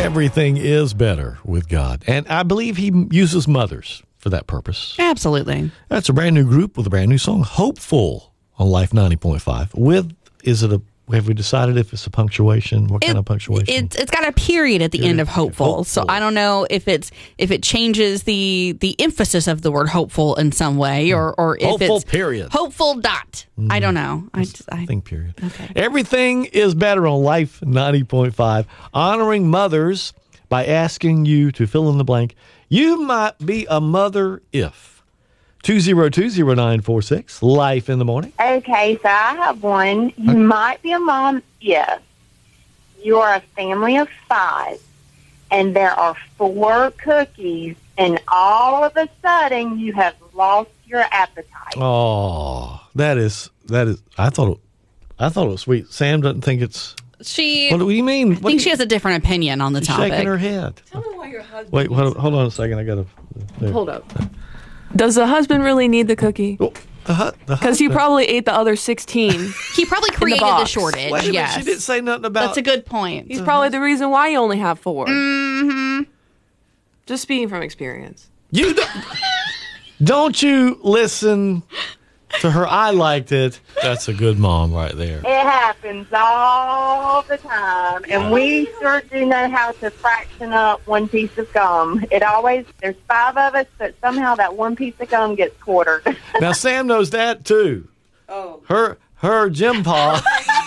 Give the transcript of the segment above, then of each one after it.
Everything is better with God. And I believe he uses mothers for that purpose. Absolutely. That's a brand new group with a brand new song, Hopeful, on Life 90.5. Have we decided if it's a punctuation? What kind of punctuation? It's got a period at the end of hopeful. So I don't know if it changes the emphasis of the word hopeful in some way, or if hopeful it's period. Hopeful dot. I don't know. I think period. Okay. Everything is better on Life 90.5. Honoring mothers by asking you to fill in the blank. You might be a mother if. 2020946, Life in the Morning. Okay, so I have one. You might be a mom if you are a family of 5 and there are 4 cookies and all of a sudden you have lost your appetite. Oh, that is. I thought it was sweet. Sam doesn't think it's. What do you mean? I think she has a different opinion on the topic. Shaking her head. Tell me why your husband. Wait, hold on a second. I gotta. Hold up. Does the husband really need the cookie? Because he probably ate the other 16. He probably created the shortage. Wait a minute, yes. she didn't say nothing about. That's a good point. He's probably the reason why you only have 4. Mm-hmm. Just speaking from experience. You don't you listen to her. I liked it. That's a good mom right there. It happens all the time, and we sure do know how to fraction up one piece of gum. There's 5 of us, but somehow that one piece of gum gets quartered. Now, Sam knows that, too. Oh. Her Jim Pa.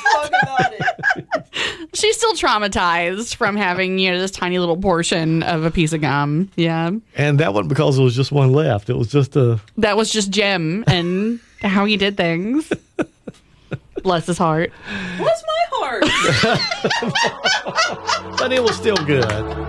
She's still traumatized from having, this tiny little portion of a piece of gum. Yeah. And that wasn't because there was just one left. It was just That was just Jim and how he did things. Bless his heart. Bless my heart. But it was still good.